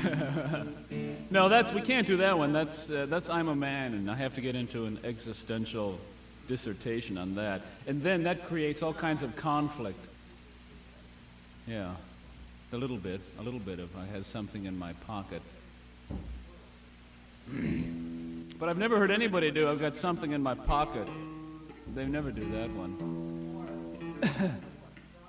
No, we can't do that one. That's I'm a man, and I have to get into an existential dissertation on that. And then that creates all kinds of conflict. Yeah, a little bit of I had something in my pocket. But I've never heard anybody do I've got something in my pocket. They never do that one.